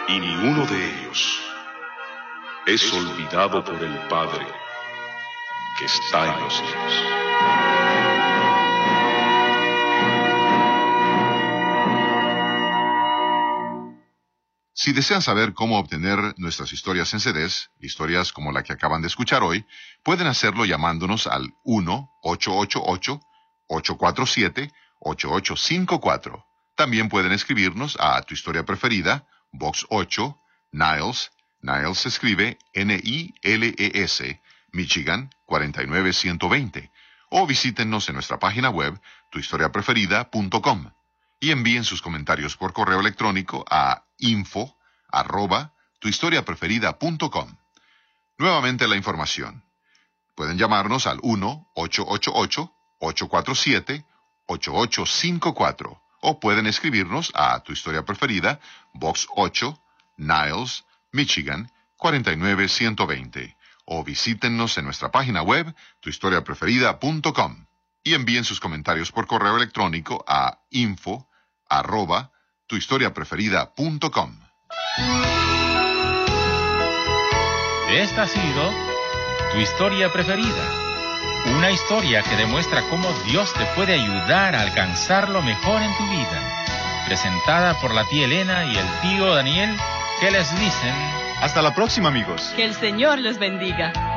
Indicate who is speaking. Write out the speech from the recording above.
Speaker 1: y ni uno de ellos es olvidado por el Padre que está en los cielos.
Speaker 2: Si desean saber cómo obtener nuestras historias en CDs, historias como la que acaban de escuchar hoy, pueden hacerlo llamándonos al 1-888-847-8854. También pueden escribirnos a Tu Historia Preferida, Box 8, Niles. Niles se escribe Niles, Michigan 49120. O visítennos en nuestra página web, tuhistoriapreferida.com. Y envíen sus comentarios por correo electrónico a info@tuhistoriapreferida.com. Nuevamente la información. Pueden llamarnos al 1-888-847-8854 o pueden escribirnos a Tu Historia Preferida, Box 8, Niles, Michigan 49120. O visítennos en nuestra página web, tuhistoriapreferida.com. Y envíen sus comentarios por correo electrónico a info@tuhistoriapreferida.com.
Speaker 3: Esta ha sido Tu Historia Preferida. Una historia que demuestra cómo Dios te puede ayudar a alcanzar lo mejor en tu vida. Presentada por la tía Elena y el tío Daniel, que les dicen...
Speaker 4: Hasta la próxima, amigos.
Speaker 5: Que el Señor los bendiga.